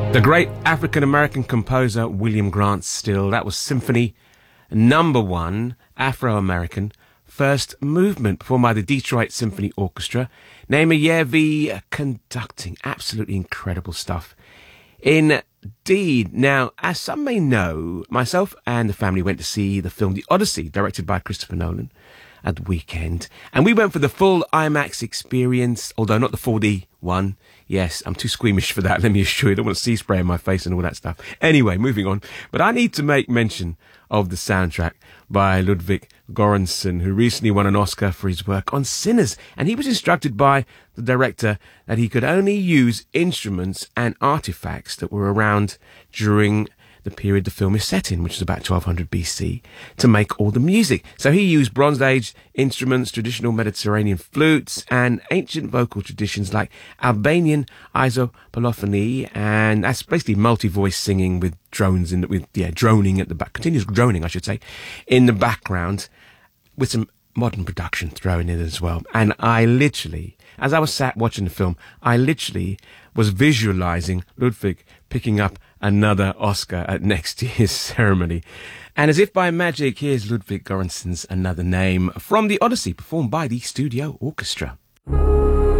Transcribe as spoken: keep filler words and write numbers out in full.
The great African-American composer William Grant Still. That was Symphony Number One, Afro-American, first movement, performed by the Detroit Symphony Orchestra. Nehemiah conducting. Absolutely incredible stuff. Indeed. Now, as some may know, myself and the family went to see the film The Odyssey, directed by Christopher Nolan, at the weekend. And we went for the full IMAX experience, although not the four D one. Yes, I'm too squeamish for that, let me assure you. I don't want to see spray in my face and all that stuff. Anyway, moving on. But I need to make mention of the soundtrack by Ludwig Göransson, who recently won an Oscar for his work on Sinners. And he was instructed by the director that he could only use instruments and artifacts that were around during the period the film is set in, which is about twelve hundred B C, to make all the music. So he used Bronze Age instruments, traditional Mediterranean flutes, and ancient vocal traditions like Albanian isopolyphony, and that's basically multi-voice singing with drones in the, with yeah droning at the back, continuous droning, I should say, in the background, with some modern production thrown in as well. And I literally, as I was sat watching the film, I literally was visualizing Ludwig picking up another Oscar at next year's ceremony. And as if by magic, here's Ludwig Göransson's Another Name from The Odyssey, performed by the Studio Orchestra.